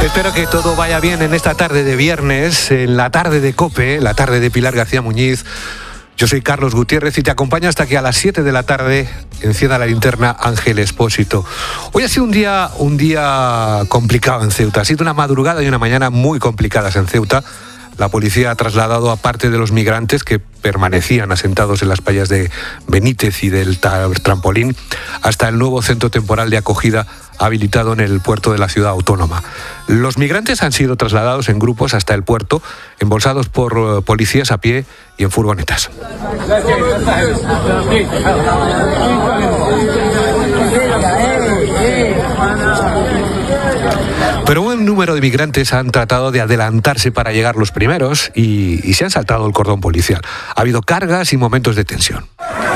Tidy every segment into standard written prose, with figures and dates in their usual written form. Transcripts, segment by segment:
Espero que todo vaya bien en esta tarde de viernes, en la tarde de COPE, la tarde de Pilar García Muñiz. Yo soy Carlos Gutiérrez y te acompaño hasta que a las 7 de la tarde encienda la linterna Ángel Expósito. Hoy ha sido un día complicado en Ceuta. Ha sido una madrugada y una mañana muy complicadas en Ceuta. La policía ha trasladado a parte de los migrantes que permanecían asentados en las playas de Benítez y del Trampolín hasta el nuevo centro temporal de acogida habilitado en el puerto de la ciudad autónoma. Los migrantes han sido trasladados en grupos hasta el puerto, embolsados por policías a pie y en furgonetas. Pero un buen número de migrantes han tratado de adelantarse para llegar los primeros y se han saltado el cordón policial. Ha habido cargas y momentos de tensión.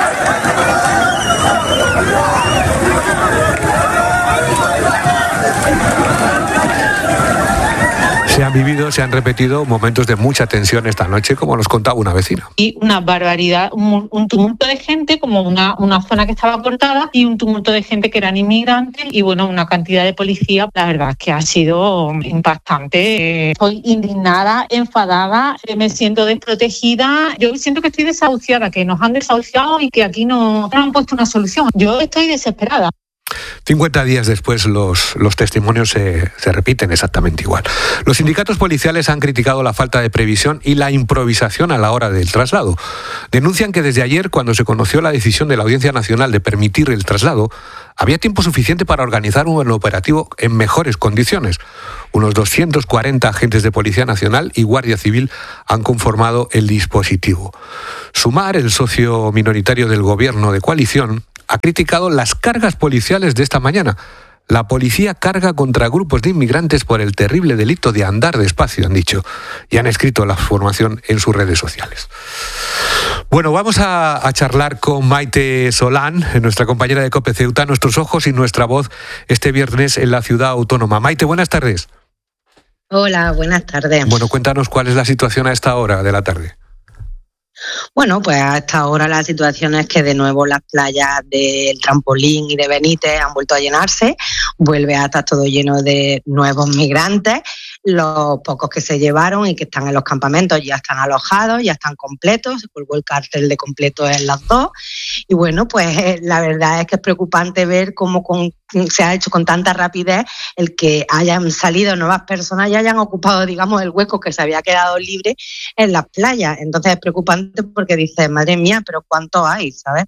Se han repetido momentos de mucha tensión esta noche, como nos contaba una vecina. Y una barbaridad, un tumulto de gente, como una zona que estaba cortada, y un tumulto de gente que eran inmigrantes, y bueno, una cantidad de policía. La verdad es que ha sido impactante. Estoy indignada, enfadada, me siento desprotegida. Yo siento que estoy desahuciada, que nos han desahuciado y que aquí no han puesto una solución. Yo estoy desesperada. 50 días después los testimonios se repiten exactamente igual. Los sindicatos policiales han criticado la falta de previsión y la improvisación a la hora del traslado. Denuncian que desde ayer, cuando se conoció la decisión de la Audiencia Nacional de permitir el traslado, había tiempo suficiente para organizar un operativo en mejores condiciones. Unos 240 agentes de Policía Nacional y Guardia Civil han conformado el dispositivo. Sumar, el socio minoritario del gobierno de coalición, ha criticado las cargas policiales de esta mañana. La policía carga contra grupos de inmigrantes por el terrible delito de andar despacio, han dicho, y han escrito la información en sus redes sociales. Bueno, vamos a charlar con Maite Solán, nuestra compañera de COPE Ceuta, nuestros ojos y nuestra voz este viernes en la ciudad autónoma. Maite, buenas tardes. Hola, buenas tardes. Bueno, cuéntanos cuál es la situación a esta hora de la tarde. Bueno, pues hasta ahora la situación es que de nuevo las playas del Trampolín y de Benítez han vuelto a llenarse, vuelve a estar todo lleno de nuevos migrantes. Los pocos que se llevaron y que están en los campamentos ya están alojados, ya están completos, se colgó el cartel de completo en las dos. Y bueno, pues la verdad es que es preocupante ver cómo se ha hecho con tanta rapidez el que hayan salido nuevas personas y hayan ocupado, digamos, el hueco que se había quedado libre en las playas. Entonces es preocupante porque dices, madre mía, pero ¿cuánto hay? ¿Sabes?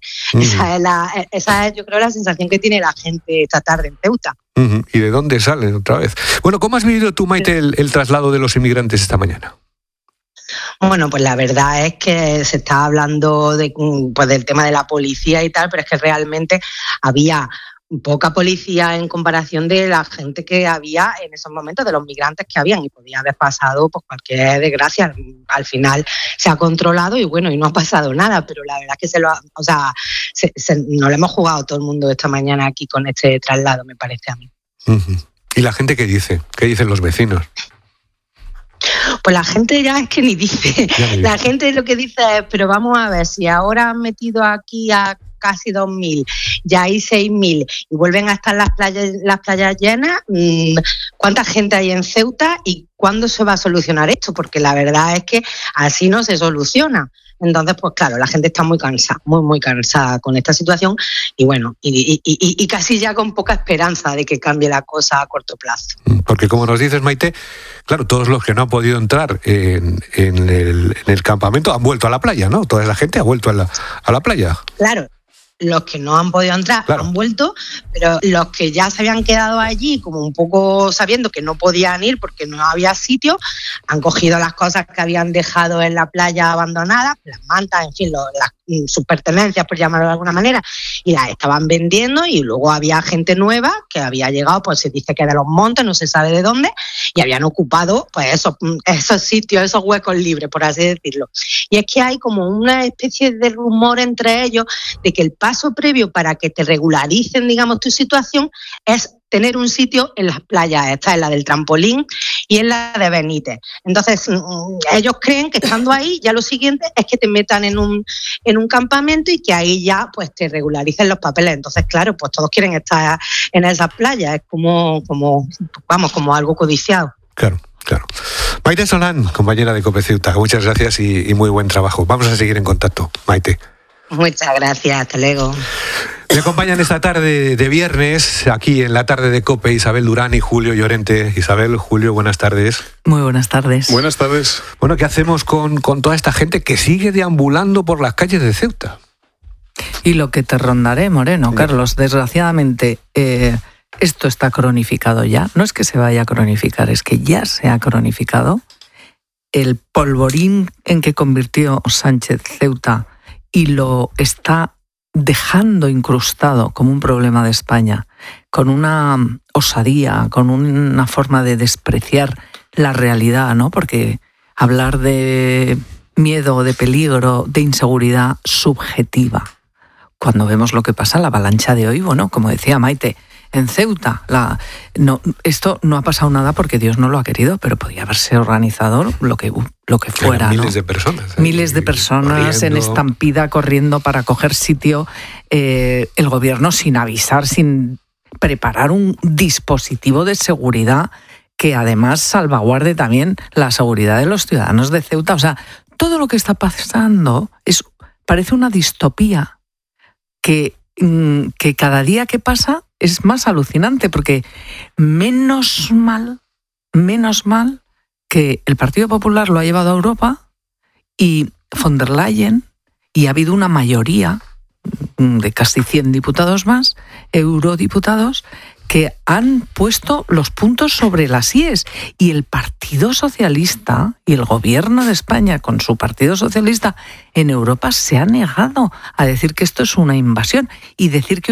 Esa es, yo creo, la sensación que tiene la gente esta tarde en Ceuta. ¿Y de dónde salen otra vez? Bueno, ¿cómo has vivido tú, Maite, el traslado de los inmigrantes esta mañana? Bueno, pues la verdad es que se está hablando del tema de la policía y tal, pero es que realmente había poca policía en comparación de la gente que había en esos momentos, de los migrantes que habían, y podía haber pasado pues cualquier desgracia. Al final se ha controlado y bueno, y no ha pasado nada, pero la verdad es que no lo hemos jugado todo el mundo esta mañana aquí con este traslado, me parece a mí. ¿Y la gente qué dice? ¿Qué dicen los vecinos? Pues la gente ya es que ni dice. La gente lo que dice es, pero vamos a ver, si ahora han metido aquí a casi 2.000, ya hay 6.000 y vuelven a estar las playas llenas, ¿cuánta gente hay en Ceuta y cuándo se va a solucionar esto? Porque la verdad es que así no se soluciona. Entonces, pues claro, la gente está muy cansada, muy cansada con esta situación y bueno, y casi ya con poca esperanza de que cambie la cosa a corto plazo. Porque como nos dices, Maite, claro, todos los que no han podido entrar en el campamento han vuelto a la playa, ¿no? Toda la gente ha vuelto a la playa. Claro. Los que no han podido entrar han vuelto, pero los que ya se habían quedado allí como un poco sabiendo que no podían ir porque no había sitio, han cogido las cosas que habían dejado en la playa abandonadas, las mantas, en fin, sus pertenencias, por llamarlo de alguna manera, y las estaban vendiendo. Y luego había gente nueva que había llegado, pues se dice que de los montes, no se sabe de dónde, y habían ocupado pues esos sitios, esos huecos libres, por así decirlo. Y es que hay como una especie de rumor entre ellos de que el paso previo para que te regularicen, digamos, tu situación es tener un sitio en las playas. Esta es la del Trampolín y es la de Benítez. Entonces, ellos creen que estando ahí, ya lo siguiente es que te metan en un campamento y que ahí ya pues te regularicen los papeles. Entonces, claro, pues todos quieren estar en esas playas. Es como algo codiciado. Claro. Maite Solán, compañera de COPE Ceuta, muchas gracias y muy buen trabajo. Vamos a seguir en contacto, Maite. Muchas gracias, hasta luego. Me acompañan esta tarde de viernes, aquí en la tarde de COPE, Isabel Durán y Julio Llorente. Isabel, Julio, buenas tardes. Muy buenas tardes. Buenas tardes. Bueno, ¿qué hacemos con toda esta gente que sigue deambulando por las calles de Ceuta? Y lo que te rondaré, Moreno, Carlos, desgraciadamente... esto está cronificado ya. No es que se vaya a cronificar, es que ya se ha cronificado. El polvorín en que convirtió Sánchez Ceuta y lo está dejando incrustado como un problema de España, con una osadía, con una forma de despreciar la realidad, ¿no? Porque hablar de miedo, de peligro, de inseguridad subjetiva. Cuando vemos lo que pasa, la avalancha de hoy, bueno, como decía Maite, en Ceuta, esto no ha pasado nada porque Dios no lo ha querido, pero podía haberse organizado lo que fuera. Miles, ¿no? De personas. Miles de personas corriendo. En estampida, corriendo para coger sitio. El gobierno sin avisar, sin preparar un dispositivo de seguridad que además salvaguarde también la seguridad de los ciudadanos de Ceuta. O sea, todo lo que está pasando parece una distopía que cada día que pasa es más alucinante, porque menos mal que el Partido Popular lo ha llevado a Europa y von der Leyen, y ha habido una mayoría de casi 100 diputados más, eurodiputados, que han puesto los puntos sobre las íes. Y el Partido Socialista y el Gobierno de España con su Partido Socialista en Europa se ha negado a decir que esto es una invasión y decir que